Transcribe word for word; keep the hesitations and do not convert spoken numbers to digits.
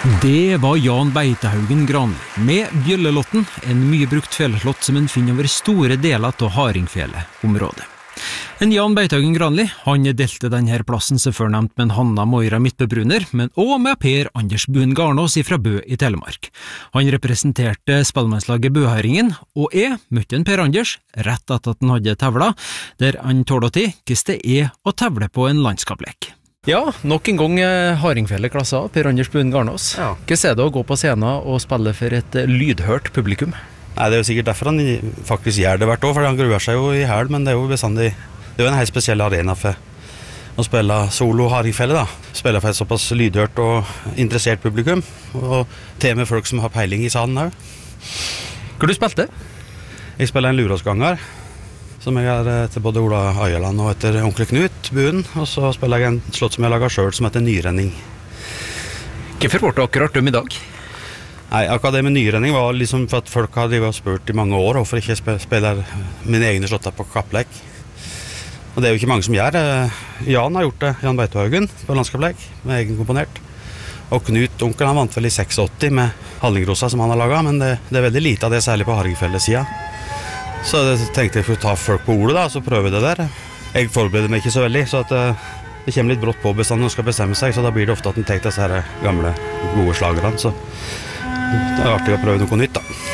Det var Jan Beitehaugen Granli, med Bjøllelotten, en mye brukt fjelleslott som en finner over store deler av Hardingfjellet-området. En Jan Beitehaugen Granli, han delte denne plassen som før nevnt med en Hanna Moira Midtbøbruner, men også med Per Anders Buen Garnås fra Bø i Telemark. Han representerte spellemannslaget Bøhæringen, og jeg møtte en Per Anders rett etter at han hadde tevla, der han tålte til hvordan det er å tevle på en landskaplek. Ja, nok en gang Hardingfjellet klassa, Per Anders Buen Garnås. Ja. Hvordan er det å gå på scenen og spille for et lydhørt publikum? Nei, det er jo sikkert derfor han faktisk gjør det hvert år, for han gruer seg jo i hæl, men det er jo bestandig, det er jo en helt spesiell arena for å spille solo Hardingfjellet da. Spille for et såpass lydhørt og interessert publikum, og til med folk som har peiling i salen her. Hva du spilte? Jeg spiller en Luråsganger, som jeg er til både Ola Ajerland og etter onkel Knut Buen, og så spiller jeg en slott som jeg laget selv, som heter Nyrenning. Hvorfor ble det akkurat om i dag? Nei, akkurat det med nyrenning var liksom for at folk hadde spurt i mange år hvorfor ikke jeg spiller mine egne slotter på kapplek. Og det er jo ikke mange som gjør. Jan har gjort det, Jan Beitehaugen, på landskapslek, med egen komponert. Og Knut, onkel, han vant vel i åttiseks med Hallinggrosa som han har laget, men det, det er veldig lite av det, særlig på Hardingfjellet-siden. Så jeg tenkte jeg skulle ta folk på ordet da, så prøve det der. Jeg forbereder meg ikke så veldig, så at det kommer litt brått på bestandig når man skal bestemme seg, så da blir det ofte at man tenker disse her gamle, gode slagerne, så det er artig å prøve noe nytt da.